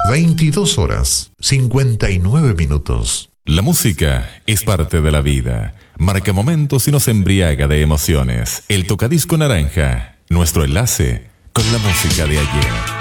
22 horas, 59 minutos. La música es parte de la vida. Marca momentos y nos embriaga de emociones. El tocadisco naranja, nuestro enlace con la música de ayer.